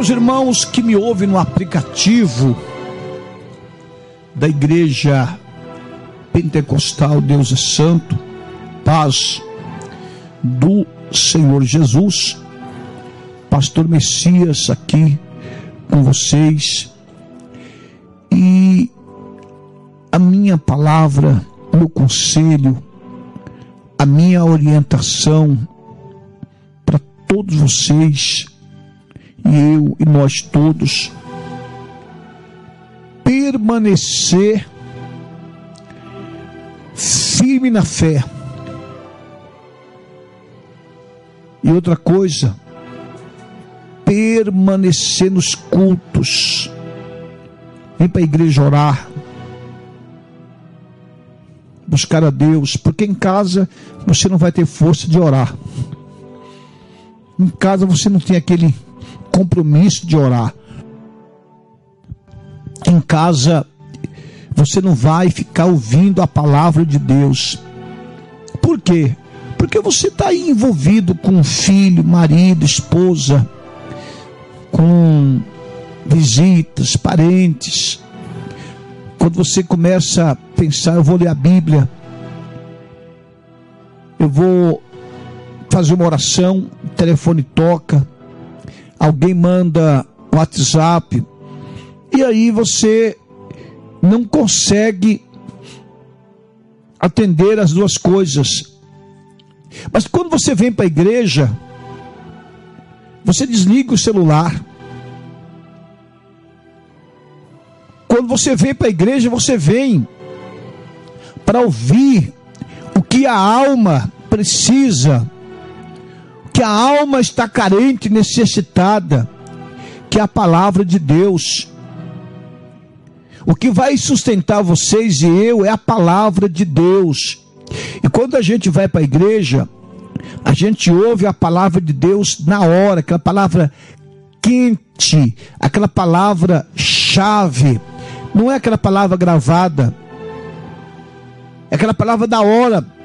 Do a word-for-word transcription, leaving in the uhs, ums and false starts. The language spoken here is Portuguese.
Meus irmãos que me ouvem no aplicativo da Igreja Pentecostal Deus é Santo, paz do Senhor Jesus, Pastor Messias aqui com vocês, e a minha palavra, o meu conselho, a minha orientação para todos vocês, e eu e nós todos, permanecer firme na fé. E outra coisa, permanecer nos cultos. Vem para a igreja orar, buscar a Deus, porque em casa você não vai ter força de orar. Em casa você não tem aquele compromisso de orar. Em casa você não vai ficar ouvindo a palavra de Deus. Por quê? Porque você está aí envolvido com filho, marido, esposa, com visitas, parentes. Quando você começa a pensar, eu vou ler a Bíblia, eu vou fazer uma oração, o telefone toca, alguém manda um WhatsApp, e aí você não consegue atender as duas coisas. Mas quando você vem para a igreja, você desliga o celular. Quando você vem para a igreja, você vem para ouvir o que a alma precisa, que a alma está carente, necessitada, que é a palavra de Deus. O que vai sustentar vocês e eu é a palavra de Deus. E quando a gente vai para a igreja, a gente ouve a palavra de Deus na hora, aquela palavra quente, aquela palavra chave, não é aquela palavra gravada, é aquela palavra da hora.